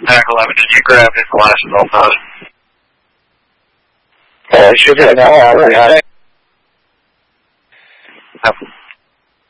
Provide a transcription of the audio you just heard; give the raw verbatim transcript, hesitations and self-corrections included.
Mac eleven, did you grab his glasses all the time? Uh, I should have now already.